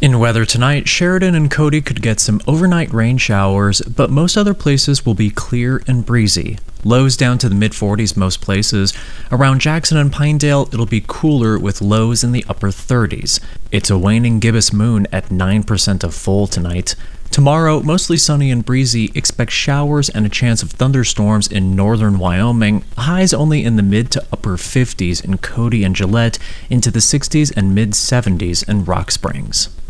In weather tonight, Sheridan and Cody could get some overnight rain showers, but most other places will be clear and breezy. Lows down to the mid-40s most places. Around Jackson and Pinedale, it'll be cooler with lows in the upper 30s. It's a waning gibbous moon at 9% of full tonight. Tomorrow, mostly sunny and breezy. Expect showers and a chance of thunderstorms in northern Wyoming. Highs only in the mid to upper 50s in Cody and Gillette, into the 60s and mid-70s in Rock Springs.